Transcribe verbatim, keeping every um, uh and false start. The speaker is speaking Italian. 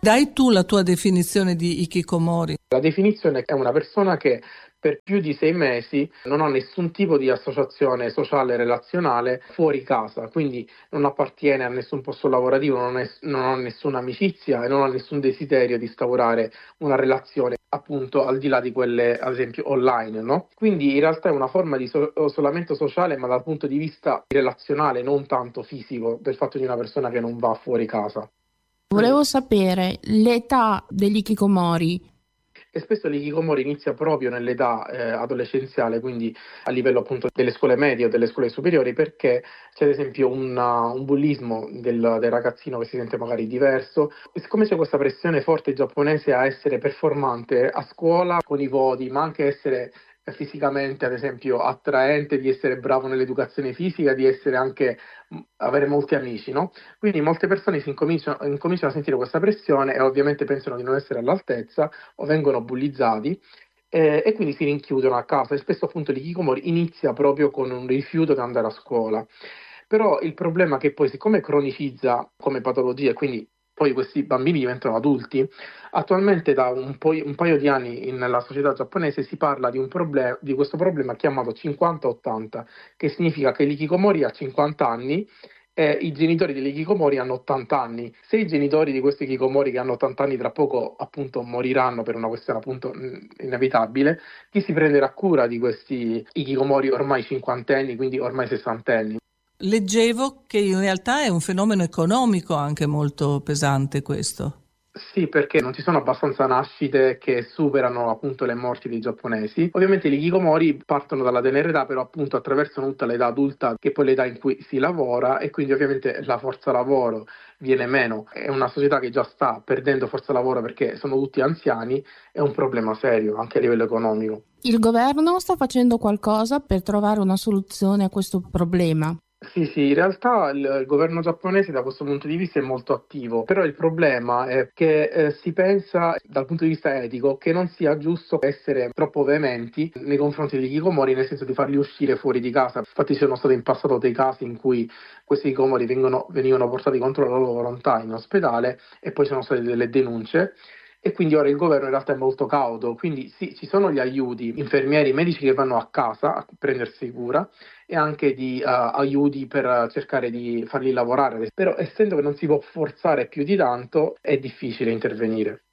Dai tu la tua definizione di hikikomori. La definizione è una persona che per più di sei mesi non ha nessun tipo di associazione sociale relazionale fuori casa, quindi non appartiene a nessun posto lavorativo, non, è, non ha nessuna amicizia e non ha nessun desiderio di instaurare una relazione appunto al di là di quelle ad esempio online, no? Quindi in realtà è una forma di so- isolamento sociale, ma dal punto di vista relazionale, non tanto fisico, del fatto di una persona che non va fuori casa. Volevo sapere l'età degli hikikomori. E spesso l'ikikomori inizia proprio nell'età eh, adolescenziale, quindi a livello appunto delle scuole medie o delle scuole superiori, perché c'è ad esempio una, un bullismo del, del ragazzino che si sente magari diverso. E siccome c'è questa pressione forte giapponese a essere performante a scuola con i voti, ma anche essere fisicamente, ad esempio, attraente, di essere bravo nell'educazione fisica, di essere anche mh, avere molti amici, no? Quindi molte persone si incominciano, incominciano a sentire questa pressione e ovviamente pensano di non essere all'altezza o vengono bullizzati eh, e quindi si rinchiudono a casa e spesso appunto l'ikikomori inizia proprio con un rifiuto di andare a scuola. Però il problema è che poi siccome cronicizza come patologia, quindi poi questi bambini diventano adulti, attualmente da un, po- un paio di anni in- nella società giapponese si parla di, un proble- di questo problema chiamato cinquanta ottanta, che significa che l'ikikomori ha cinquanta anni e i genitori degli hikikomori hanno ottanta anni. Se i genitori di questi hikikomori che hanno ottanta anni tra poco appunto moriranno per una questione appunto mh, inevitabile, chi si prenderà cura di questi hikikomori ormai cinquantenni, quindi ormai sessantenni? Leggevo che in realtà è un fenomeno economico anche molto pesante questo. Sì, perché non ci sono abbastanza nascite che superano appunto le morti dei giapponesi. Ovviamente gli hikikomori partono dalla tenera età, però appunto attraversano tutta l'età adulta, che è poi l'età in cui si lavora e quindi ovviamente la forza lavoro viene meno. È una società che già sta perdendo forza lavoro perché sono tutti anziani, è un problema serio anche a livello economico. Il governo sta facendo qualcosa per trovare una soluzione a questo problema? Sì, sì, in realtà il, il governo giapponese da questo punto di vista è molto attivo, però il problema è che eh, si pensa dal punto di vista etico che non sia giusto essere troppo veementi nei confronti degli hikikomori, nel senso di farli uscire fuori di casa. Infatti ci sono stati in passato dei casi in cui questi hikikomori vengono, venivano portati contro la loro volontà in ospedale e poi ci sono state delle denunce. E quindi ora il governo in realtà è molto cauto, quindi sì, ci sono gli aiuti, infermieri, medici che vanno a casa a prendersi cura e anche di uh, aiuti per cercare di farli lavorare, però essendo che non si può forzare più di tanto è difficile intervenire.